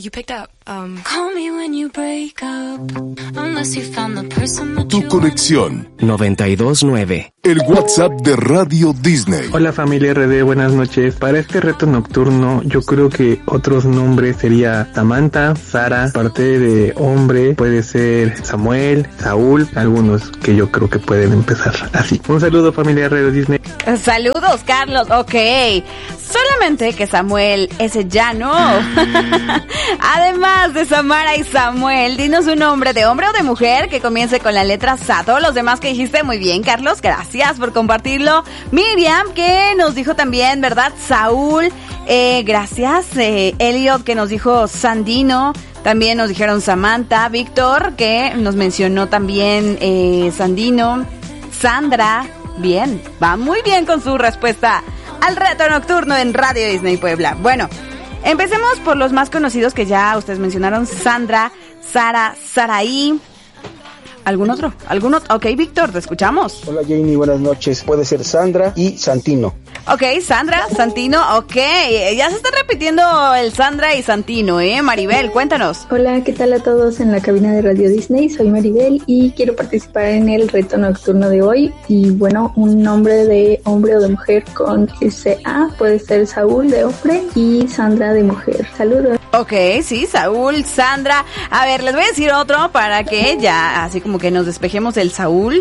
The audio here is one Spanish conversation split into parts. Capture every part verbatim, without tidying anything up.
you picked up. Um, Call me when you break up, unless you found the person that Tu conexión noventa y dos nueve. El WhatsApp de Radio Disney. Hola familia R D, buenas noches. Para este reto nocturno yo creo que otros nombres sería Samantha, Sara, parte de hombre puede ser Samuel, Saúl, algunos que yo creo que pueden empezar así. Un saludo familia R D Disney. Saludos Carlos, ok. Solamente que Samuel, ese ya no. Además de Samara y Samuel, dinos un nombre de hombre o de mujer que comience con la letra Sa. Todos los demás que dijiste, muy bien, Carlos, gracias por compartirlo. Miriam, que nos dijo también, ¿verdad? Saúl, eh, gracias. Eh, Elliot, que nos dijo Sandino. También nos dijeron Samantha. Víctor, que nos mencionó también eh, Sandino. Sandra, bien, va muy bien con su respuesta al reto nocturno en Radio Disney Puebla. Bueno, empecemos por los más conocidos que ya ustedes mencionaron. Sandra, Sara, Saraí. ¿Algún otro? ¿Algún otro? Ok, Víctor, te escuchamos. Hola Janie, buenas noches. Puede ser Sandra y Santino. Ok, Sandra, Santino, ok. Ya se está repitiendo el Sandra y Santino, ¿eh? Maribel, cuéntanos. Hola, ¿qué tal a todos en la cabina de Radio Disney? Soy Maribel y quiero participar en el reto nocturno de hoy. Y bueno, un nombre de hombre o de mujer con S A puede ser Saúl de hombre y Sandra de mujer. Saludos. Ok, sí, Saúl, Sandra. A ver, les voy a decir otro para que ya, así como que nos despejemos del Saúl.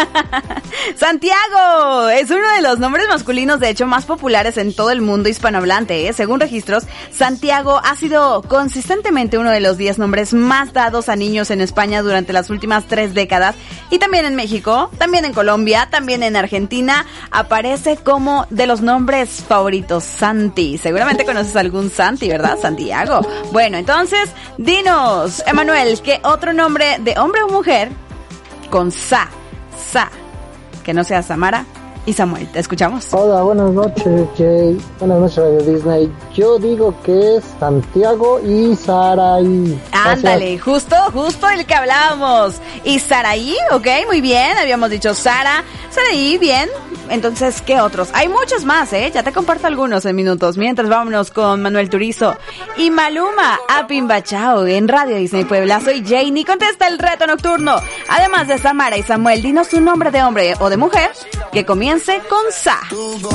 Santiago es uno de los nombres masculinos, de hecho, más populares en todo el mundo hispanohablante, ¿eh? Según registros, Santiago ha sido consistentemente uno de los diez nombres más dados a niños en España durante las últimas tres décadas. Y también en México, también en Colombia, también en Argentina, aparece como de los nombres favoritos. Santi. Seguramente conoces algún Santi, ¿verdad? Santiago. Bueno, entonces, dinos, Emanuel, ¿qué otro nombre de hombre o mujer con Sa, Sa, que no sea Samara y Samuel? Te escuchamos. Hola, buenas noches, Jay. Buenas noches, Radio Disney. Yo digo que es Santiago y Saraí. Ándale, justo, justo el que hablábamos. Y Saraí, ok, muy bien. Habíamos dicho Sara, Saraí, bien. Entonces, ¿qué otros? Hay muchos más, ¿eh? Ya te comparto algunos en minutos. Mientras, vámonos con Manuel Turizo y Maluma, Apimbachao en Radio Disney Puebla. Soy Janie, contesta el reto nocturno. Además de Samara y Samuel, dinos un nombre de hombre o de mujer que comience con Sa.